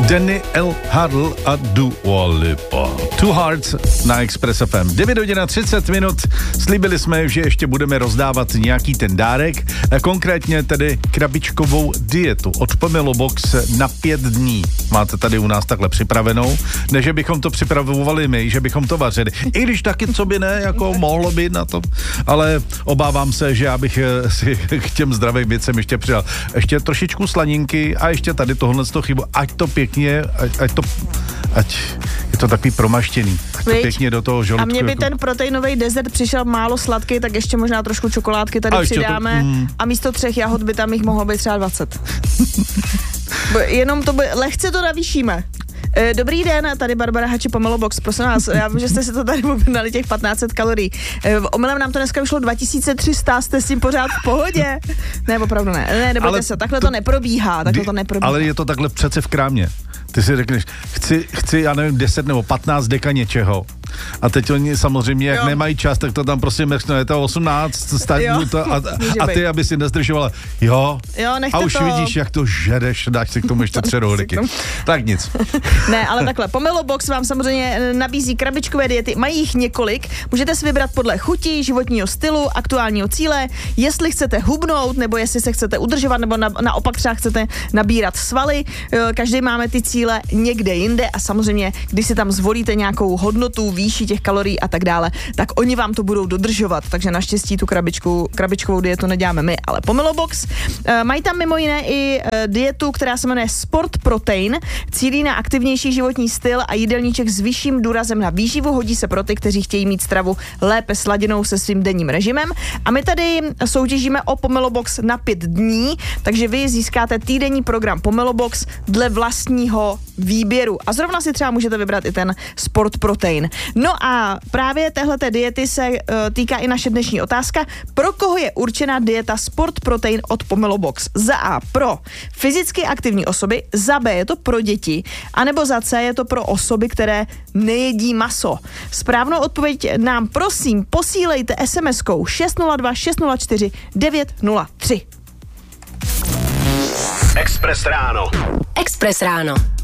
Danny L. Hardl a Dua Lipa. Two Hearts na Express FM. 9 hodin a 30 minut. Slíbili jsme, že ještě budeme rozdávat nějaký ten dárek, konkrétně tedy krabičkovou dietu od Pomelo Box na 5 dní. Máte tady u nás takhle připravenou, ne, že bychom to připravovali my, že bychom to vařili. I když taky, co by ne, jako mohlo být na to, ale obávám se, že já bych si k těm zdravým věcem ještě přidal ještě trošičku slaninky a ještě tady tohleto chybu, ať to pěkně, ať je to takový promaštěný, ať to pěkně do toho žaludku. A mně by ten proteinový dezert přišel málo sladký, tak ještě možná trošku čokoládky tady přidáme a místo 3 jahod by tam jich mohlo být třeba 20. Jenom to lehce to navýšíme. Dobrý den, tady Barbara Hači, Pomelo Box, prosím vás, já vím, že jste si to tady objednali těch 1500 kalorií. Omylem nám to dneska vyšlo 2300, jste s tím pořád v pohodě? Ne, opravdu ne, nebojte se, takhle to neprobíhá, Ale je to takhle přece v krámě. Ty si řekneš, chci, já nevím, 10 nebo 15 deka něčeho. A teď oni samozřejmě, jak nemají čas, tak to tam prostě mrknou, je to 18, staňme to a ty, aby si nezdržovala. Jo a už to vidíš, jak to žereš, dáš si k tomu ještě 3 rohlíky. Tak nic. Ne, ale takhle, Pomelo Box vám samozřejmě nabízí krabičkové diety, mají jich několik, můžete si vybrat podle chuti, životního stylu, aktuálního cíle, jestli chcete hubnout, nebo jestli se chcete udržovat, nebo naopak třeba chcete nabírat svaly, každý máme ty cíle někde jinde a samozřejmě, když si tam zvolíte nějakou hodnotu, výši těch kalorií a tak dále, tak oni vám to budou dodržovat, takže naštěstí tu krabičkovou dietu neděláme my, ale Pomelo Box. Mají tam mimo jiné i dietu, která se jmenuje Sport Protein, cílí na aktivnější životní styl a jídelníček s vyšším důrazem na výživu, hodí se pro ty, kteří chtějí mít stravu lépe sladěnou se svým denním režimem. A my tady soutěžíme o Pomelo Box na 5 dní, takže vy získáte týdenní program Pomelo Box dle vlastního výběru. A zrovna si třeba můžete vybrat i ten Sport Protein. No a právě téhleté diety se týká i naše dnešní otázka. Pro koho je určená dieta Sport Protein od Pomelo Box? Za A pro fyzicky aktivní osoby, za B je to pro děti, anebo za C je to pro osoby, které nejedí maso. Správnou odpověď nám prosím posílejte SMS-kou 602 604 903. Express ráno. Express ráno.